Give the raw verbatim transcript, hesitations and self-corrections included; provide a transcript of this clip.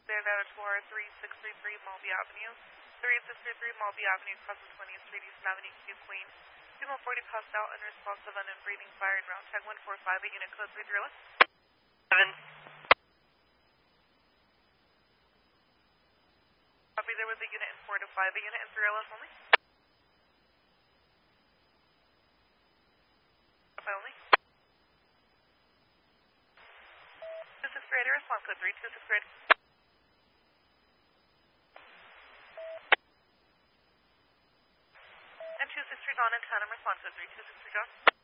clear that for three six three three Mulvey Avenue. three six three three Mulvey Avenue, crosses twentieth Street, East Avenue, Q Queen. Female forty passed out, unresponsive, and breathing, fired, round tag one four five, a unit code three zero one. seven. Copy, there was a unit in four to five, a unit in three L S only. Copy only. two six three eight, response code three two six three eight. And two six three Dawn and Tandem, response code three two six three Dawn.